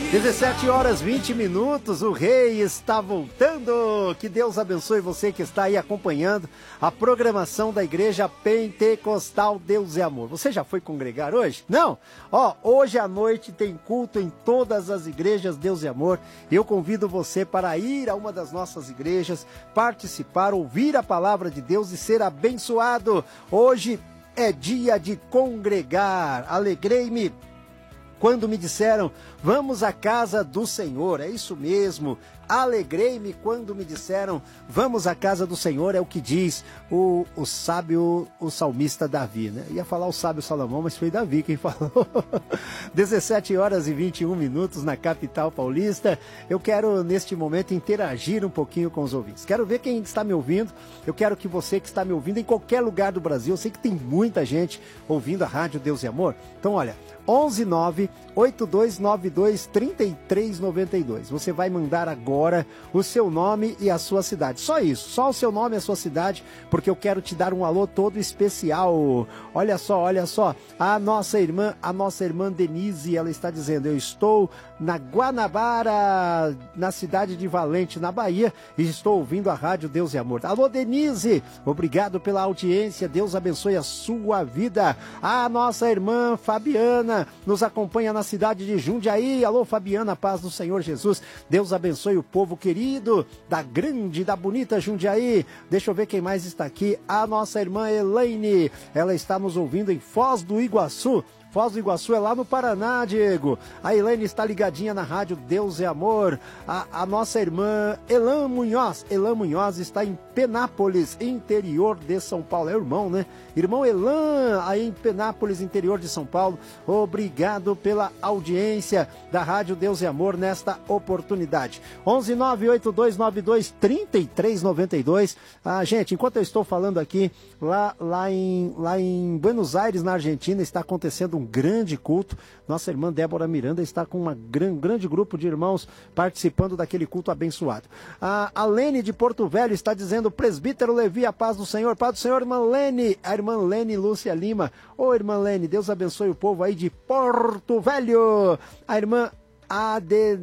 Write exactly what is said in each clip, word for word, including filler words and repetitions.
dezessete horas e vinte minutos, o Rei está voltando. Que Deus abençoe você que está aí acompanhando a programação da Igreja Pentecostal Deus é Amor. Você já foi congregar hoje? Não? Ó, hoje à noite tem culto em todas as igrejas Deus é Amor. Eu convido você para ir a uma das nossas igrejas, participar, ouvir a palavra de Deus e ser abençoado. Hoje é dia de congregar. Alegrei-me quando me disseram, vamos à casa do Senhor. É isso mesmo. Alegrei-me quando me disseram, vamos à casa do Senhor. É o que diz o, o sábio, o salmista Davi, né? Ia falar o sábio Salomão, mas foi Davi quem falou. dezessete horas e vinte e um minutos na capital paulista. Eu quero, neste momento, interagir um pouquinho com os ouvintes. Quero ver quem está me ouvindo. Eu quero que você que está me ouvindo em qualquer lugar do Brasil, eu sei que tem muita gente ouvindo a Rádio Deus e Amor. Então, olha, onze nove oito dois nove dois três três nove dois. Você vai mandar agora o seu nome e a sua cidade. Só isso, só o seu nome e a sua cidade, porque eu quero te dar um alô todo especial. Olha só, olha só, a nossa irmã, a nossa irmã Denise, ela está dizendo, eu estou na Guanabara, na cidade de Valente, na Bahia, e estou ouvindo a Rádio Deus e Amor. Alô, Denise, obrigado pela audiência, Deus abençoe a sua vida. A nossa irmã Fabiana nos acompanha na cidade de Jundiaí. Alô, Fabiana, paz do Senhor Jesus. Deus abençoe o povo querido da grande, da bonita Jundiaí. Deixa eu ver quem mais está aqui. A nossa irmã Elaine, ela está nos ouvindo em Foz do Iguaçu. Foz do Iguaçu é lá no Paraná, Diego. A Elaine está ligadinha na Rádio Deus é Amor. A, a nossa irmã Elan Munhoz, Elan Munhoz está em Penápolis, interior de São Paulo. É o irmão, né? Irmão Elan, aí em Penápolis, interior de São Paulo. Obrigado pela audiência da Rádio Deus é Amor nesta oportunidade. onze nove oito dois nove dois três três nove dois. Ah, gente, enquanto eu estou falando aqui, lá, lá, em, lá em Buenos Aires, na Argentina, está acontecendo um grande culto. Nossa irmã Débora Miranda está com uma gran, grande grupo de irmãos participando daquele culto abençoado. A, a Lene de Porto Velho está dizendo, presbítero Levi, a paz do Senhor. Paz do Senhor, irmã Lene. A irmã Lene Lúcia Lima. Ô, irmã Lene, Deus abençoe o povo aí de Porto Velho. A irmã Ade,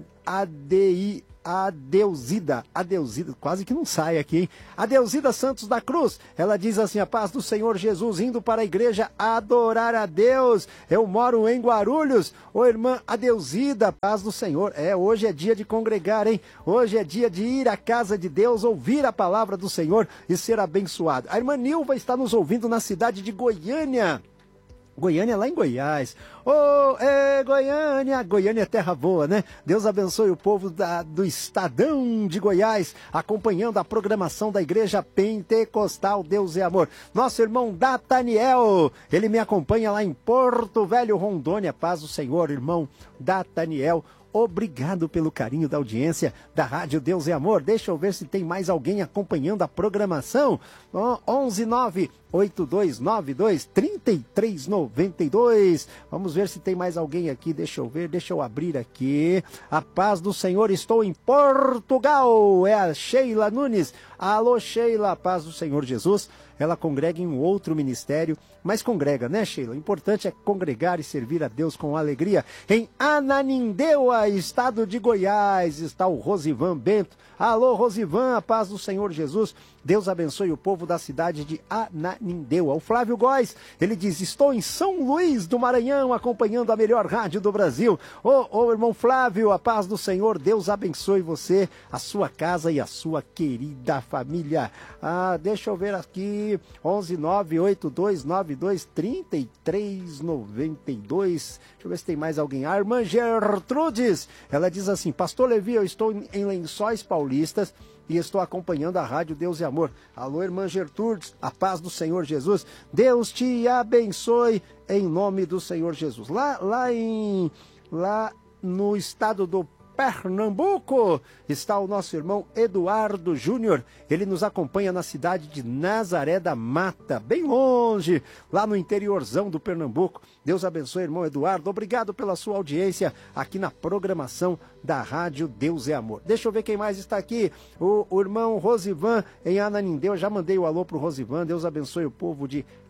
ADI Adeusida, Adeusida, quase que não sai aqui, hein? Adeusida Santos da Cruz, ela diz assim, a paz do Senhor Jesus, indo para a igreja adorar a Deus, eu moro em Guarulhos. Ô irmã Adeusida, paz do Senhor, é, hoje é dia de congregar, hein? Hoje é dia de ir à casa de Deus, ouvir a palavra do Senhor e ser abençoado. A irmã Nilva está nos ouvindo na cidade de Goiânia. Goiânia, lá em Goiás. Ô, oh, é Goiânia, Goiânia é terra boa, né? Deus abençoe o povo da, do Estadão de Goiás, acompanhando a programação da Igreja Pentecostal Deus é Amor. Nosso irmão Dataniel, ele me acompanha lá em Porto Velho, Rondônia. Paz do Senhor, irmão Dataniel. Obrigado pelo carinho da audiência da Rádio Deus é Amor. Deixa eu ver se tem mais alguém acompanhando a programação. onze nove oito dois nove dois três três nove dois. Vamos ver se tem mais alguém aqui. Deixa eu ver, deixa eu abrir aqui. A paz do Senhor, estou em Portugal. É a Sheila Nunes. Alô, Sheila, a paz do Senhor Jesus. Ela congrega em um outro ministério, mas congrega, né, Sheila? O importante é congregar e servir a Deus com alegria. Em Ananindeua, estado de Goiás, está o Rosivan Bento. Alô, Rosivan, a paz do Senhor Jesus. Deus abençoe o povo da cidade de Ananindeua. O Flávio Góes, ele diz, estou em São Luís do Maranhão, acompanhando a melhor rádio do Brasil. Ô, ô, irmão Flávio, a paz do Senhor, Deus abençoe você, a sua casa e a sua querida família. Ah, deixa eu ver aqui, onze nove oito dois nove dois três três nove dois. Deixa eu ver se tem mais alguém. A irmã Gertrudes, ela diz assim, pastor Levi, eu estou em Lençóis Paulistas e estou acompanhando a Rádio Deus e Amor. Alô, irmã Gertrudes, a paz do Senhor Jesus. Deus te abençoe em nome do Senhor Jesus. Lá, lá, em, lá no estado do Pernambuco está o nosso irmão Eduardo Júnior. Ele nos acompanha na cidade de Nazaré da Mata, bem longe, lá no interiorzão do Pernambuco. Deus abençoe, irmão Eduardo. Obrigado pela sua audiência aqui na programação da Rádio Deus é Amor. Deixa eu ver quem mais está aqui. O, o irmão Rosivan em Ananindeua. Eu já mandei o alô para o Rosivan. Deus abençoe o povo de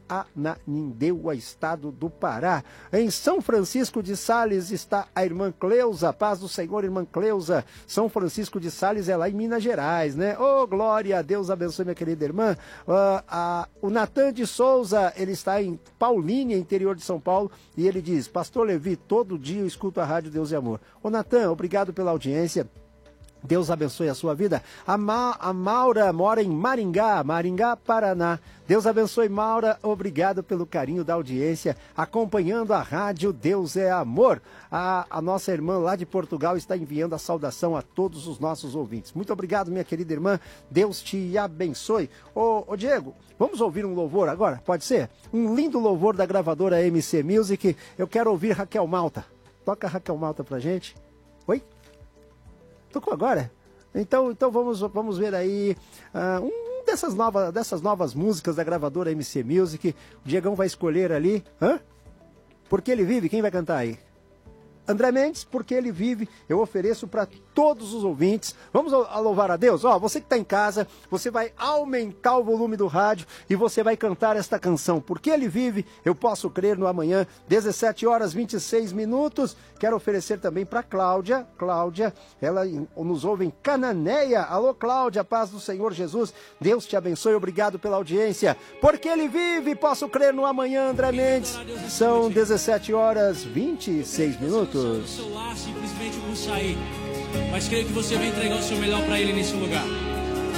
Ananindeua, estado do Pará. Em São Francisco de Sales está a irmã Cleusa, paz do Senhor, irmã Cleusa. São Francisco de Sales é lá em Minas Gerais, né? Ô, oh, glória a Deus, abençoe minha querida irmã. Uh, a, o Natan de Souza, ele está em Paulínia, interior de São Paulo, e ele diz, pastor Levi, todo dia eu escuto a rádio Deus e Amor. Ô Natan, obrigado pela audiência. Deus abençoe a sua vida. A, Ma, a Maura mora em Maringá, Maringá, Paraná. Deus abençoe, Maura. Obrigado pelo carinho da audiência, acompanhando a rádio Deus é Amor. A, a nossa irmã lá de Portugal está enviando a saudação a todos os nossos ouvintes. Muito obrigado, minha querida irmã. Deus te abençoe. Ô, ô Diego, vamos ouvir um louvor agora? Pode ser? Um lindo louvor da gravadora M C Music. Eu quero ouvir Raquel Malta. Toca Raquel Malta pra gente. Oi? Tocou agora? Então, então vamos, vamos ver aí uh, um dessas novas, dessas novas músicas da gravadora M C Music. O Diegão vai escolher ali. Hã? Porque Ele Vive, quem vai cantar aí? André Mendes, Porque Ele Vive, eu ofereço para todos os ouvintes. Vamos a louvar a Deus? Ó, você que está em casa, você vai aumentar o volume do rádio e você vai cantar esta canção. Porque Ele Vive, eu posso crer no amanhã, dezessete horas e vinte e seis minutos. Quero oferecer também para Cláudia. Cláudia, ela nos ouve em Cananéia. Alô, Cláudia, paz do Senhor Jesus. Deus te abençoe, obrigado pela audiência. Porque Ele Vive, posso crer no amanhã, André Mendes. São dezessete horas e vinte e seis minutos. O celular simplesmente por sair, mas creio que você vai entregar o seu melhor para Ele nesse lugar.